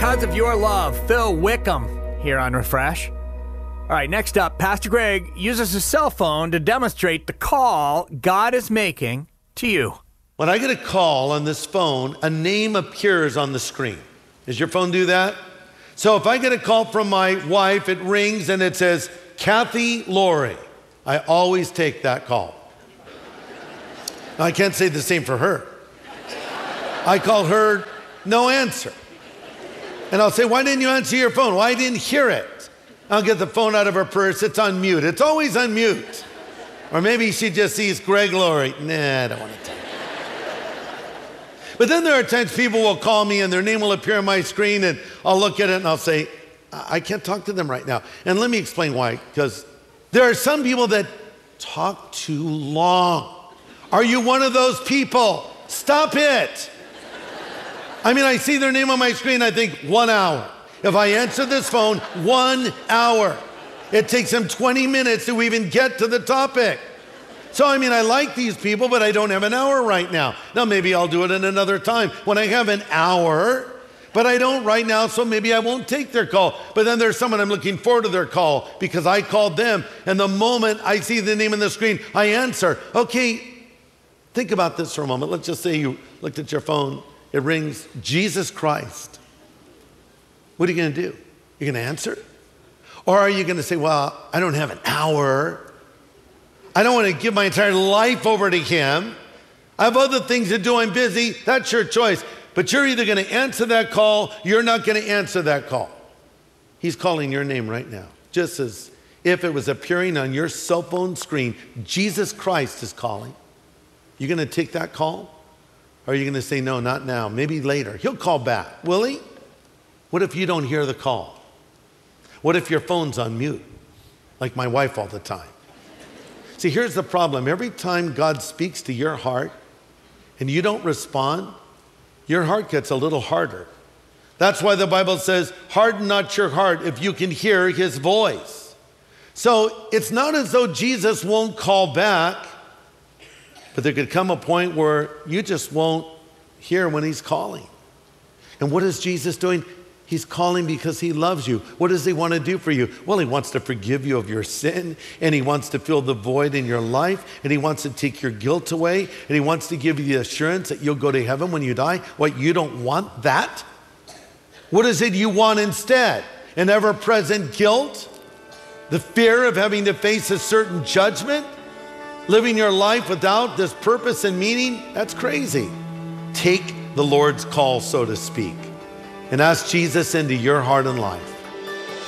Because of Your Love, Phil Wickham here on Refresh. All right, next up, Pastor Greg uses his cell phone to demonstrate the call God is making to you. When I get a call on this phone, a name appears on the screen. Does your phone do that? So if I get a call from my wife, it rings and it says, Kathy Laurie. I always take that call. Now, I can't say the same for her. I call her, no answer. And I'll say, why didn't you answer your phone? Well, I didn't hear it. I'll get the phone out of her purse. It's on mute. It's always on mute. Or maybe she just sees Greg Laurie. Nah, I don't want to tell you. But then there are times people will call me and their name will appear on my screen and I'll look at it and I'll say, I can't talk to them right now. And let me explain why. Because there are some people that talk too long. Are you one of those people? Stop it. I mean, I see their name on my screen, I think 1 hour. If I answer this phone, 1 hour. It takes them 20 minutes to even get to the topic. So, I mean, I like these people, but I don't have an hour right now. Now, maybe I'll do it in another time when I have an hour, but I don't right now, so maybe I won't take their call. But then there's someone I'm looking forward to their call because I called them, and the moment I see the name on the screen, I answer. Okay, think about this for a moment. Let's just say you looked at your phone. It rings, Jesus Christ. What are you going to do? You're going to answer? Or are you going to say, well, I don't have an hour. I don't want to give my entire life over to him. I have other things to do. I'm busy. That's your choice. But you're either going to answer that call, you're not going to answer that call. He's calling your name right now. Just as if it was appearing on your cell phone screen, Jesus Christ is calling. You going to take that call? Or are you going to say, no, not now, maybe later? He'll call back, will he? What if you don't hear the call? What if your phone's on mute, like my wife all the time? See, here's the problem. Every time God speaks to your heart and you don't respond, your heart gets a little harder. That's why the Bible says, harden not your heart if you can hear his voice. So it's not as though Jesus won't call back, but there could come a point where you just won't hear when he's calling. And what is Jesus doing? He's calling because he loves you. What does he want to do for you? Well, he wants to forgive you of your sin, and he wants to fill the void in your life, and he wants to take your guilt away, and he wants to give you the assurance that you'll go to heaven when you die. What, you don't want that? What is it you want instead? An ever-present guilt? The fear of having to face a certain judgment? Living your life without this purpose and meaning? That's crazy. Take the Lord's call, so to speak, and ask Jesus into your heart and life.